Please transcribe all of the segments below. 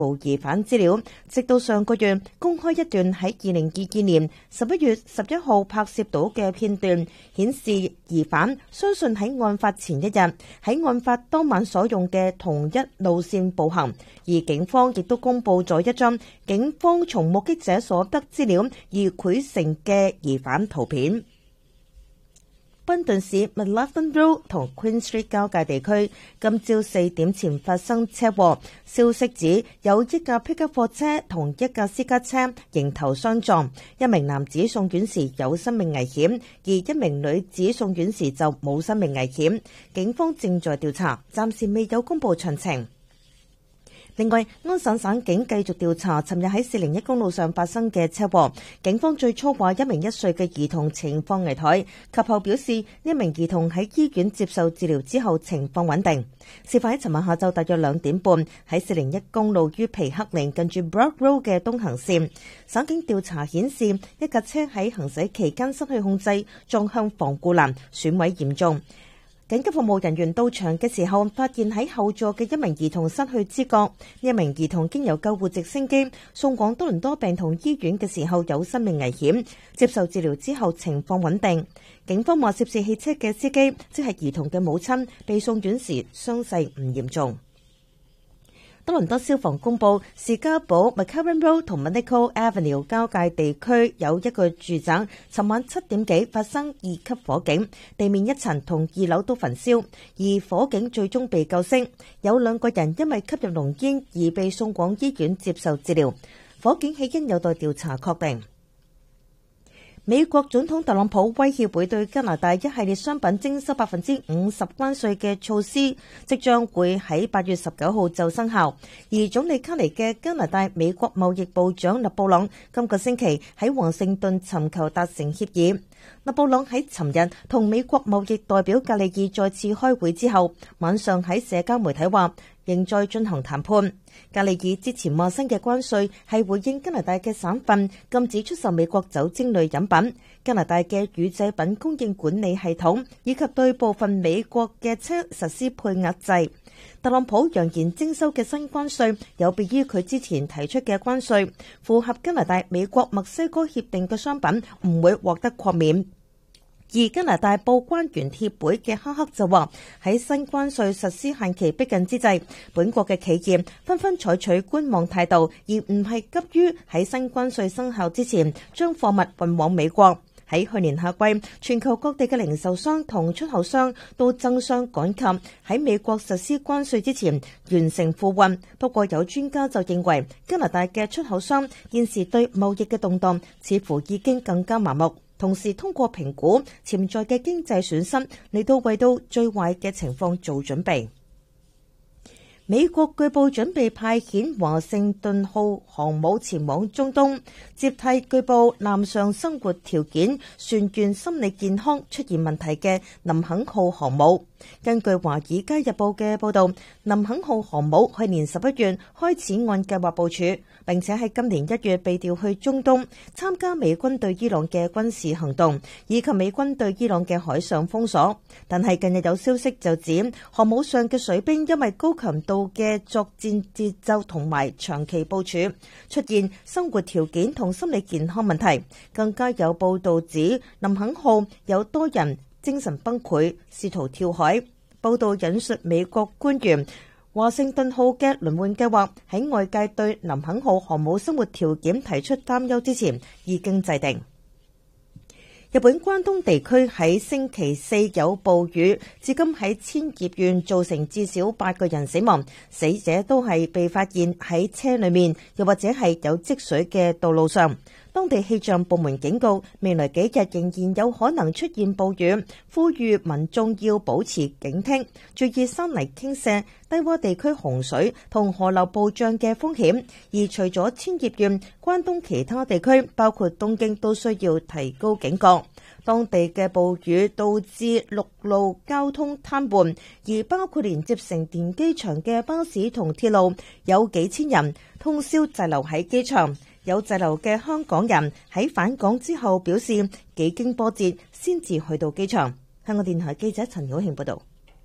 捕疑犯資料，直到上個月公開一段喺2022年11月11號拍攝到嘅片段，顯示疑犯相信喺案發前一日喺案發當晚所用嘅同一路線步行，而警方亦都公布咗一張警方從目擊者所得資料而繪成嘅疑犯圖片。賓頓市 McLaughlin Road 同 Queen Street 交界地區今朝4點前發生車禍，消息指有一架 pickup 貨車同一架私家車迎頭相撞，一名男子送院時有生命危險，而一名女子送院時就冇生命危險。警方正在調查，暫時未有公布詳情。另外，安省省警繼續調查尋日喺401公路上發生嘅車禍。警方最初話一名1歲嘅兒童情況危殆，及後表示呢名兒童喺醫院接受治療之後情況穩定。事發喺尋晚下晝大約2點半，喺401公路於皮克靈近住 Broad Road 嘅東行線。省警調查顯示，一架車喺行駛期間失去控制，撞向防護欄，損毀嚴重。緊急服務人員到場嘅時候，發現喺後座嘅一名兒童失去知覺。呢一名兒童經由救護直升機送往多倫多病童醫院嘅時候有生命危險，接受治療之後情況穩定。警方話涉事汽車嘅司機，即係兒童嘅母親，被送院時傷勢唔嚴重。多倫多消防公布，士嘉堡 McCarran Road 同 Monaco Avenue 交界地區有一個住宅，尋晚7點幾發生2級火警，地面1層同2樓都焚燒，而火警最終被救熄。有2個人因為吸入濃煙而被送往醫院接受治療，火警起因有待調查確定。美國總統特朗普威脅會對加拿大一系列商品徵收50%關稅嘅措施，即將會喺8月19號就生效。而總理卡尼嘅加拿大美國貿易部長勒布朗今個星期喺華盛頓尋求達成協議。勒布朗喺尋日同美國貿易代表格里爾再次開會之後，晚上喺社交媒體話仍在進行談判。格里爾之前話新嘅關稅係回應加拿大嘅省份禁止出售美國酒精類飲品、加拿大嘅乳製品供應管理系統以及對部分美國嘅車實施配額制。特朗普揚言徵收嘅新關稅有別於佢之前提出嘅關稅，符合加拿大、美國、墨西哥協定嘅商品唔會獲得豁免。而加拿大報關員協會嘅哈克就話，喺新關稅實施限期逼近之際，本國嘅企業紛紛採取觀望態度，而唔係急於喺新關稅生效之前將貨物運往美國。喺去年夏季，全球各地嘅零售商同出口商都爭相趕及喺美國實施關稅之前完成付運。不過有專家就認為，加拿大嘅出口商現時對貿易嘅動盪似乎已經更加麻木，同時通過評估潛在嘅經濟損失嚟到為到最壞嘅情況做準備。美國據報準備派遣華盛頓號航母前往中東，接替據報艦上生活條件、船員心理健康出現問題嘅林肯號航母。根據華爾街日報嘅報導，林肯號航母去年11月開始按計劃部署，並且喺今年1月被調去中東參加美軍對伊朗嘅軍事行動，以及美軍對伊朗嘅海上封鎖。但係近日有消息就指，航母上嘅水兵因為高強度嘅作戰節奏同埋長期部署，出現生活條件同心理健康問題。更加有報導指，林肯號有多人精神崩潰，試圖跳海。報道引述美國官員，華盛頓號嘅輪換計劃喺外界對林肯號航母生活條件提出擔憂之前已經制定。日本關東地區喺星期4有暴雨，至今喺千葉縣造成至少8個人死亡，死者都係被發現喺車裏面，又或者係有積水嘅道路上。當地氣象部門警告，未來幾日仍然有可能出現暴雨，呼籲民眾要保持警惕，注意山泥傾瀉、低洼地區洪水同河流暴漲嘅風險。而除咗千葉縣，關東其他地區包括東京都需要提高警覺。當地嘅暴雨導致陸路交通癱瘓，而包括連接成田機場嘅巴士同鐵路，有幾千人通宵滯留喺機場。有滯留嘅香港人喺返港之後表示，幾經波折先至去到機場。香港電台記者陳曉慶報道。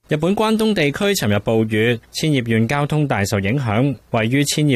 日本關東地區尋日暴雨，千葉縣交通大受影響，位於千葉